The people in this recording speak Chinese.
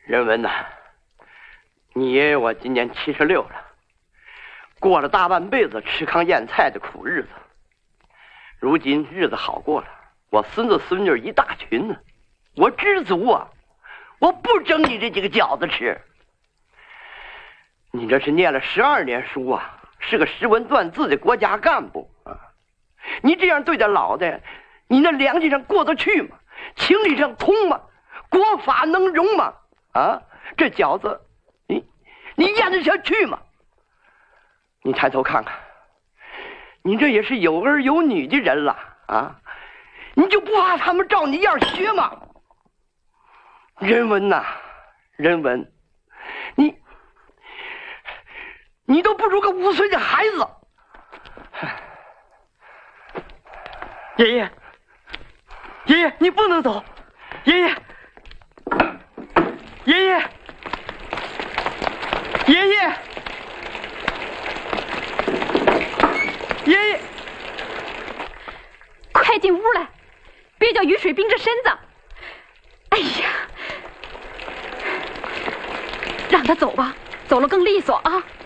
人文呐，你爷爷我今年76了，过了大半辈子吃糠咽菜的苦日子。如今日子好过了，我孙子孙女一大群呢，我知足啊，我不争你这几个饺子吃。你这是念了12年书啊，是个识文断字的国家干部啊！你这样对待老的，你那良心上过得去吗？情理上通吗？国法能容吗？啊，这饺子，你咽得下去吗？你抬头看看，你这也是有儿有女的人了啊，你就不怕他们照你样学吗？人文呐，人文，你都不如个5岁的孩子。 爷爷，爷爷，你不能走，爷爷，爷爷，爷爷，爷爷， 快进屋来，别叫雨水冰着身子。哎呀，让他走吧，走了更利索啊。